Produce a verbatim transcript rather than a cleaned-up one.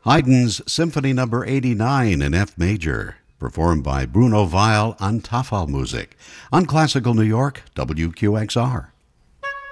Haydn's Symphony Number eighty-nine in F major, performed by Bruno Weil on Tafel Music on Classical New York, W Q X R.